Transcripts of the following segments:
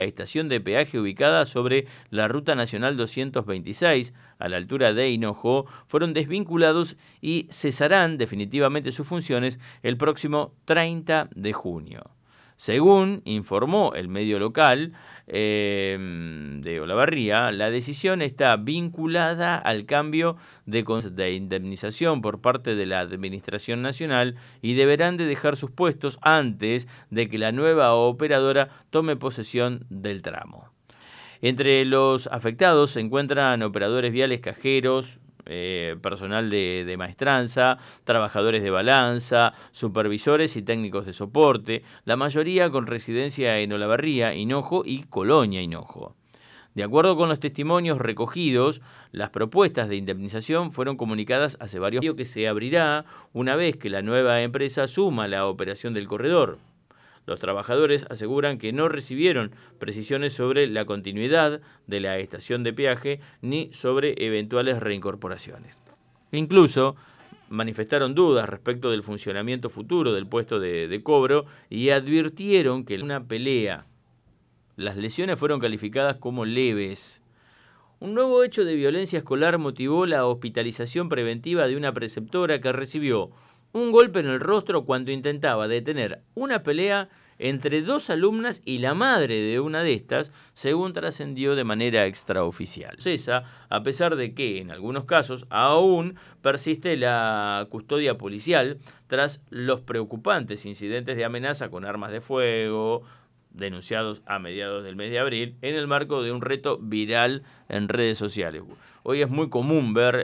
La estación de peaje ubicada sobre la Ruta Nacional 226, a la altura de Hinojo, fueron desvinculados y cesarán definitivamente sus funciones el próximo 30 de junio. Según informó el medio local de Olavarría, la decisión está vinculada al cambio de indemnización por parte de la Administración Nacional y deberán de dejar sus puestos antes de que la nueva operadora tome posesión del tramo. Entre los afectados se encuentran operadores viales, cajeros, personal de maestranza, trabajadores de balanza, supervisores y técnicos de soporte, la mayoría con residencia en Olavarría, Hinojo y Colonia Hinojo. De acuerdo con los testimonios recogidos, las propuestas de indemnización fueron comunicadas hace varios años que se abrirá una vez que la nueva empresa asuma la operación del corredor. Los trabajadores aseguran que no recibieron precisiones sobre la continuidad de la estación de peaje ni sobre eventuales reincorporaciones. Incluso manifestaron dudas respecto del funcionamiento futuro del puesto de cobro y advirtieron que en una pelea las lesiones fueron calificadas como leves. Un nuevo hecho de violencia escolar motivó la hospitalización preventiva de una preceptora que recibió un golpe en el rostro cuando intentaba detener una pelea entre dos alumnas y la madre de una de estas, según trascendió de manera extraoficial. Cesa, a pesar de que en algunos casos aún persiste la custodia policial tras los preocupantes incidentes de amenaza con armas de fuego denunciados a mediados del mes de abril en el marco de un reto viral en redes sociales. Hoy es muy común ver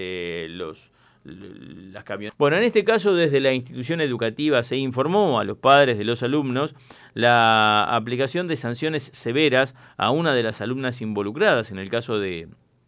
las camionetas. Bueno, en este caso, desde la institución educativa se informó a los padres de los alumnos la aplicación de sanciones severas a una de las alumnas involucradas en el caso de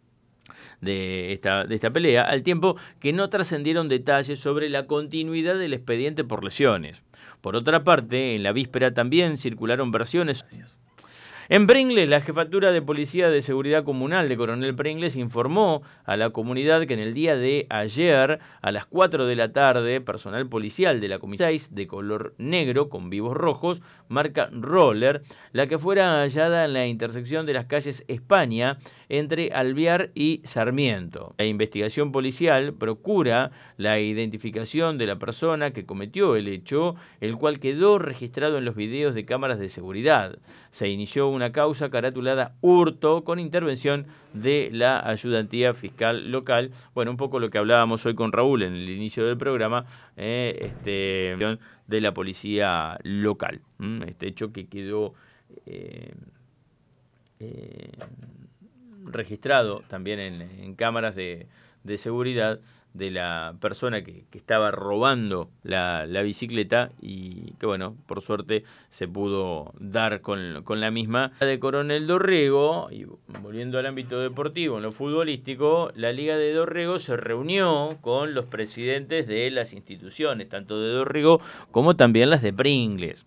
esta pelea, al tiempo que no trascendieron detalles sobre la continuidad del expediente por lesiones. Por otra parte, en la víspera también circularon versiones. En Pringles, la Jefatura de Policía de Seguridad Comunal de Coronel Pringles informó a la comunidad que en el día de ayer, a las 4 de la tarde, personal policial de la comisaría 6 de color negro con vivos rojos, marca Roller, la que fuera hallada en la intersección de las calles España entre Alvear y Sarmiento. La investigación policial procura la identificación de la persona que cometió el hecho, el cual quedó registrado en los videos de cámaras de seguridad. Se inició una causa caratulada hurto con intervención de la ayudantía fiscal local. Bueno, un poco lo que hablábamos hoy con Raúl en el inicio del programa, de la policía local. Este hecho que quedó registrado también en cámaras de seguridad de la persona que estaba robando la bicicleta y que, bueno, por suerte se pudo dar con la misma. De Coronel Dorrego, y volviendo al ámbito deportivo, en lo futbolístico, la Liga de Dorrego se reunió con los presidentes de las instituciones, tanto de Dorrego como también las de Pringles.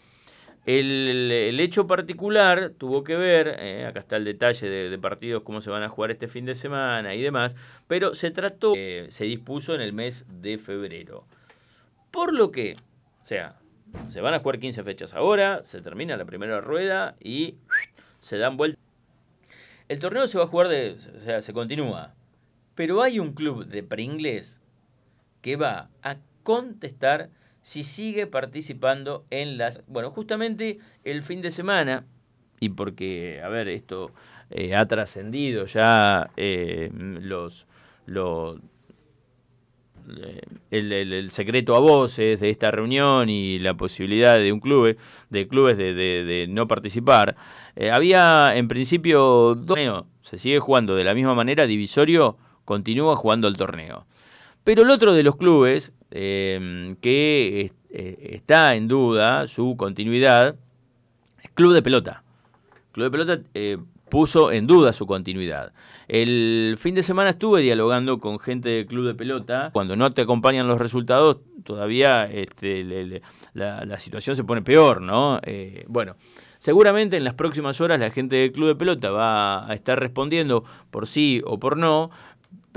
El hecho particular tuvo que ver, acá está el detalle de partidos, cómo se van a jugar este fin de semana y demás, pero se dispuso en el mes de febrero. Por lo que, o sea, se van a jugar 15 fechas ahora, se termina la primera rueda y se dan vueltas. El torneo se va a jugar, se continúa, pero hay un club de Pringles que va a contestar si sigue participando en las... Bueno, justamente el fin de semana, y porque, a ver, esto ha trascendido ya el secreto a voces de esta reunión y la posibilidad de clubes de no participar. Había en principio dos torneos, se sigue jugando de la misma manera, Divisorio continúa jugando el torneo. Pero el otro de los clubes que está en duda su continuidad es Club de Pelota. Club de Pelota puso en duda su continuidad. El fin de semana estuve dialogando con gente del Club de Pelota. Cuando no te acompañan los resultados, todavía la situación se pone peor, ¿no? Bueno, seguramente en las próximas horas la gente del Club de Pelota va a estar respondiendo por sí o por no.